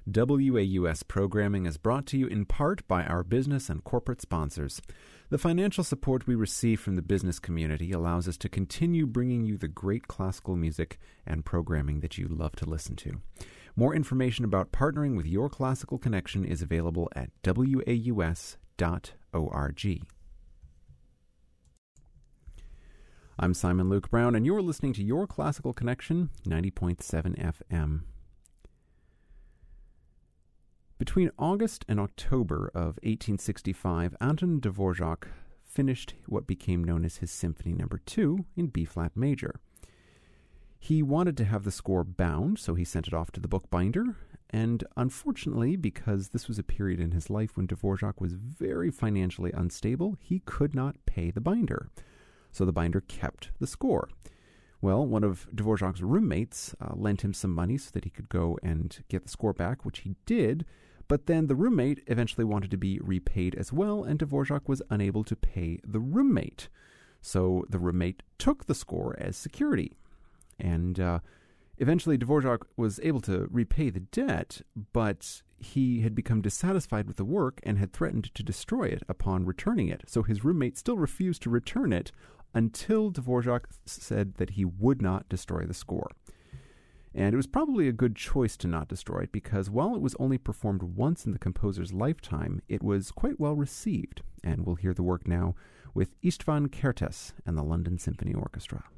WAUS programming is brought to you in part by our business and corporate sponsors. The financial support we receive from the business community allows us to continue bringing you the great classical music and programming that you love to listen to. More information about partnering with Your Classical Connection is available at waus.org. I'm Simon Luke Brown, and you're listening to Your Classical Connection, 90.7 FM. Between August and October of 1865, Anton Dvorak finished what became known as his Symphony No. 2 in B-flat major. He wanted to have the score bound, so he sent it off to the bookbinder, and unfortunately, because this was a period in his life when Dvorak was very financially unstable, he could not pay the binder. So the binder kept the score. Well, one of Dvorak's roommates lent him some money so that he could go and get the score back, which he did, but then the roommate eventually wanted to be repaid as well, and Dvorak was unable to pay the roommate. So the roommate took the score as security. And eventually Dvorak was able to repay the debt, but he had become dissatisfied with the work and had threatened to destroy it upon returning it. So his roommate still refused to return it until Dvorak said that he would not destroy the score. And it was probably a good choice to not destroy it because while it was only performed once in the composer's lifetime, it was quite well received. And we'll hear the work now with Istvan Kertész and the London Symphony Orchestra.